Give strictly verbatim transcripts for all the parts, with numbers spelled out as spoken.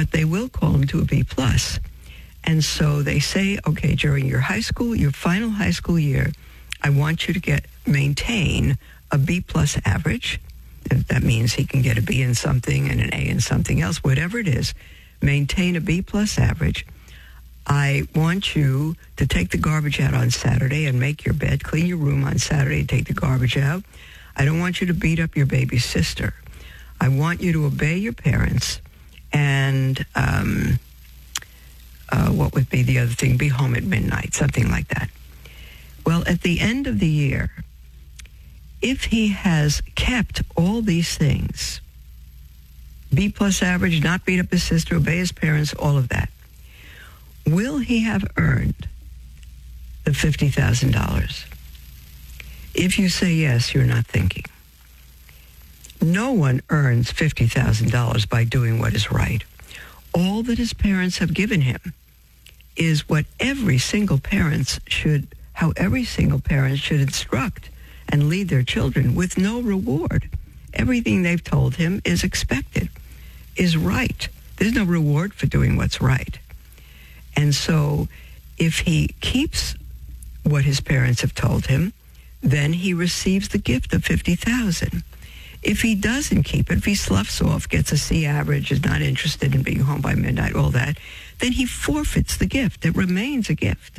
but they will call him to a B plus. And so they say, okay, during your high school, your final high school year, I want you to get maintain a B plus average. If that means he can get a B in something and an A in something else, whatever it is, maintain a B plus average. I want you to take the garbage out on Saturday and make your bed, clean your room on Saturday and take the garbage out. I don't want you to beat up your baby sister. I want you to obey your parents and um, uh, what would be the other thing? Be home at midnight, something like that. Well, at the end of the year, if he has kept all these things, B plus average, not beat up his sister, obey his parents, all of that, will he have earned the fifty thousand dollars? If you say yes, you're not thinking. No one earns fifty thousand dollars by doing what is right. All that his parents have given him is what every single parent should, how every single parent should instruct and lead their children with no reward. Everything they've told him is expected, is right. There's no reward for doing what's right. And so if he keeps what his parents have told him, then he receives the gift of fifty thousand dollars. If he doesn't keep it, if he sloughs off, gets a C average, is not interested in being home by midnight, all that, then he forfeits the gift. It remains a gift.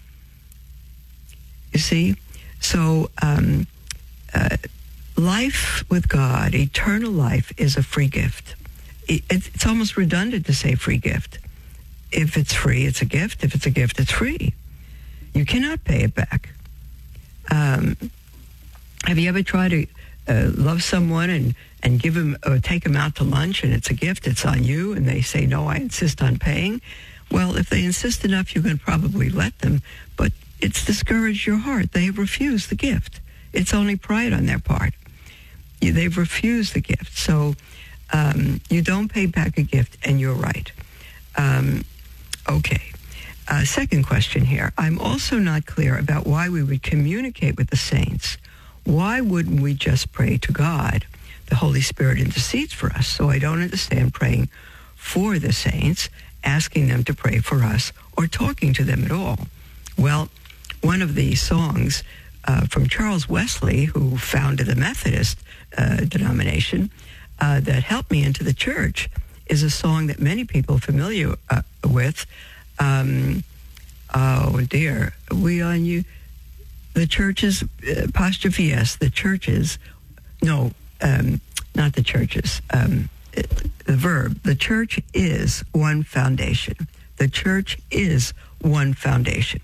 You see? So um, uh, life with God, eternal life, is a free gift. It, it's almost redundant to say free gift. If it's free, it's a gift. If it's a gift, it's free. You cannot pay it back. Um, have you ever tried to uh, love someone and, and give him or take him out to lunch and it's a gift, it's on you, and they say, no, I insist on paying? Well, if they insist enough, you can probably let them, but it's discouraged your heart. They have refused the gift. It's only pride on their part. You, they've refused the gift. So um, you don't pay back a gift, and you're right. Um, okay. Uh, second question here. I'm also not clear about why we would communicate with the saints. Why wouldn't we just pray to God? The Holy Spirit intercedes for us. So I don't understand praying for the saints, asking them to pray for us, or talking to them at all. Well, one of the songs uh, from Charles Wesley, who founded the Methodist uh, denomination, uh, that helped me into the church, is a song that many people are familiar uh, with. Um, oh, dear. We on you. The churches, uh, apostrophe S, the churches, no, um, not the churches, um, it, the verb, the church is one foundation. The church is one foundation.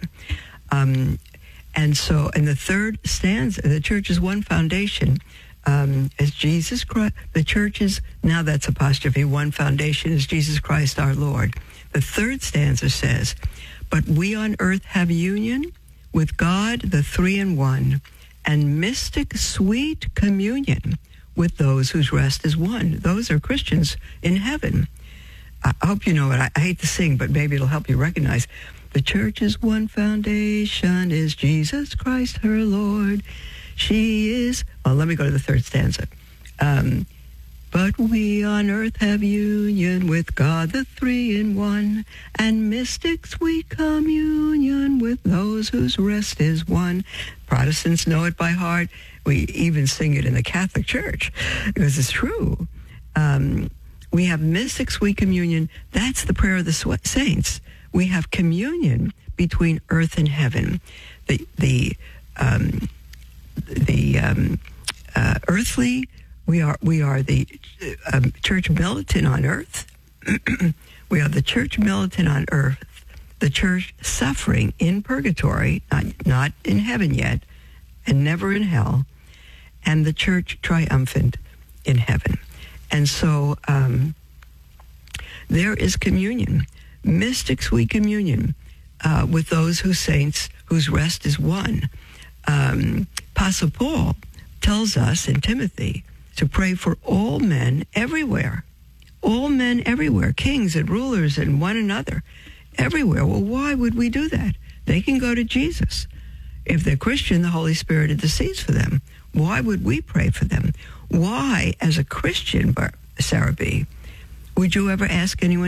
Um, and so, and the third stanza, the church is one foundation, um, as Jesus Christ, the church is, now that's apostrophe, one foundation is Jesus Christ our Lord. The third stanza says, but we on earth have union with God, the three in one, and mystic sweet communion with those whose rest is one. Those are Christians in heaven. I hope you know it. I, I hate to sing, but maybe it'll help you recognize. The church's one foundation is Jesus Christ her Lord. She is, well, let me go to the third stanza. Um, but we on earth have union with God, the three in one, and mystic sweet communion with those whose rest is one. Protestants know it by heart. We even sing it in the Catholic Church because it's true. Um, we have mystic sweet communion. That's the prayer of the sw- saints. We have communion between earth and heaven. The the um, the um, uh, earthly. We are we are the um, church militant on earth. We are the church militant on earth. The church suffering in purgatory, not not in heaven yet, and never in hell, and the church triumphant in heaven. And so um, there is communion, mystic sweet communion uh, with those whose saints, whose rest is one. Um, Apostle Paul tells us in Timothy to pray for all men everywhere. All men everywhere, kings and rulers and one another, everywhere. Well, why would we do that? They can go to Jesus. If they're Christian, the Holy Spirit intercedes for them. Why would we pray for them? Why, as a Christian, Sarah B., would you ever ask anyone